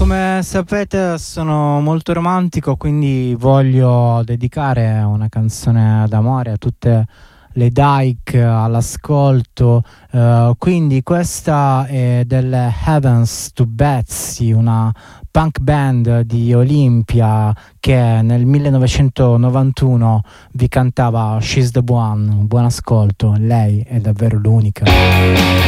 Come sapete sono molto romantico, quindi voglio dedicare una canzone d'amore a tutte le Dyke all'ascolto, quindi questa è delle Heavens to Betsy, una punk band di Olimpia che nel 1991 vi cantava She's the One. Buon ascolto, lei è davvero l'unica.